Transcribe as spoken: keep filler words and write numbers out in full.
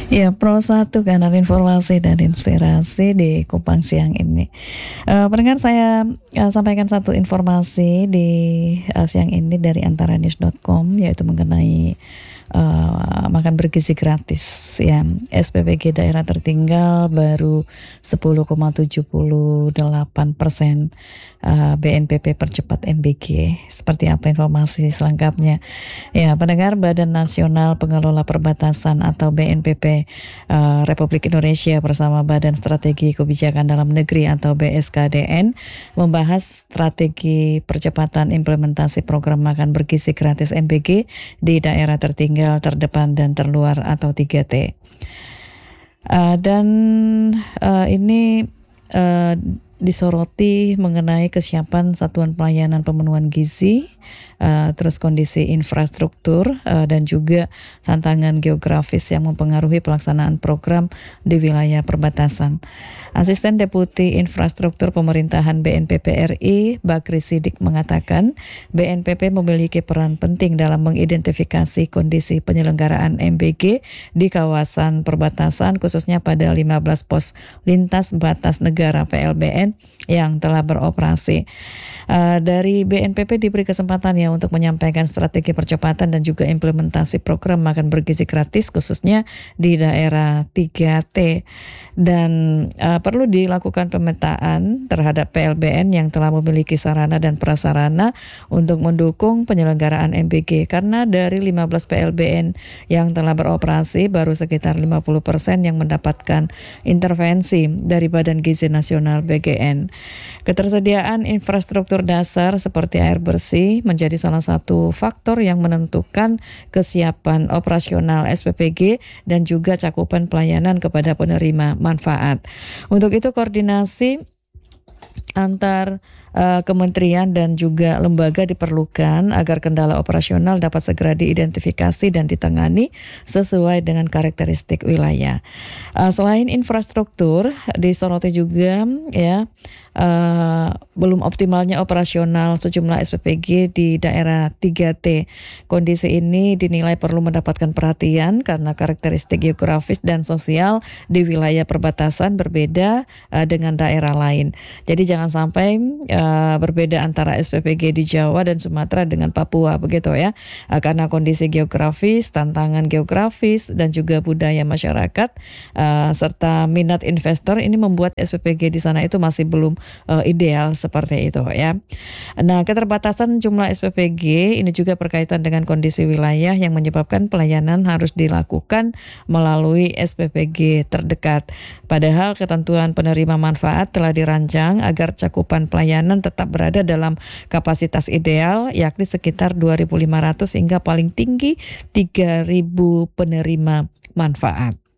Ya, Pro satu kanal informasi dan inspirasi di Kupang siang ini. Uh, pendengar, saya uh, sampaikan satu informasi di uh, siang ini dari antaranews dot com, yaitu mengenai uh, makan bergizi gratis. Ya, S P B G daerah tertinggal baru sepuluh koma tujuh delapan persen uh, B N P B percepat M B G. Seperti apa informasi selengkapnya? Ya, pendengar, Badan Nasional Pengelola Perbatasan atau B N P B uh, Republik Indonesia bersama Badan Strategi Kebijakan Dalam Negeri atau B S K D N membahas strategi percepatan implementasi program makan bergizi gratis M B G di daerah tertinggal, terdepan, dan terluar atau tiga T. Uh, dan uh, ini uh, disoroti mengenai kesiapan satuan pelayanan pemenuhan gizi, uh, terus kondisi infrastruktur, uh, dan juga tantangan geografis yang mempengaruhi pelaksanaan program di wilayah perbatasan. Asisten Deputi Infrastruktur Pemerintahan B N P B R I, Bakri Sidik, mengatakan B N P B memiliki peran penting dalam mengidentifikasi kondisi penyelenggaraan M B G di kawasan perbatasan, khususnya pada lima belas pos lintas batas negara P L B N yang telah beroperasi. Uh, dari B N P B diberi kesempatan ya untuk menyampaikan strategi percepatan dan juga implementasi program makan bergizi gratis khususnya di daerah tiga T, dan uh, perlu dilakukan pemetaan terhadap P L B N yang telah memiliki sarana dan prasarana untuk mendukung penyelenggaraan M B G, karena dari lima belas P L B N yang telah beroperasi baru sekitar lima puluh persen yang mendapatkan intervensi dari Badan Gizi Nasional B G N. Ketersediaan infrastruktur dasar seperti air bersih menjadi salah satu faktor yang menentukan kesiapan operasional S P B G dan juga cakupan pelayanan kepada penerima manfaat. Untuk itu koordinasi antar uh, kementerian dan juga lembaga diperlukan agar kendala operasional dapat segera diidentifikasi dan ditangani sesuai dengan karakteristik wilayah. Uh, selain infrastruktur, disoroti juga ya uh, belum optimalnya operasional sejumlah S P B G di daerah tiga T. Kondisi ini dinilai perlu mendapatkan perhatian karena karakteristik geografis dan sosial di wilayah perbatasan berbeda uh, dengan daerah lain. Jadi jangan sampai uh, berbeda antara S P B G di Jawa dan Sumatera dengan Papua, begitu ya. Uh, karena kondisi geografis, tantangan geografis, dan juga budaya masyarakat uh, serta minat investor ini membuat S P B G di sana itu masih belum uh, ideal seperti itu ya. Nah, keterbatasan jumlah S P B G ini juga berkaitan dengan kondisi wilayah yang menyebabkan pelayanan harus dilakukan melalui S P B G terdekat. Padahal ketentuan penerima manfaat telah dirancang agar cakupan pelayanan tetap berada dalam kapasitas ideal, yakni sekitar dua ribu lima ratus hingga paling tinggi tiga ribu penerima manfaat.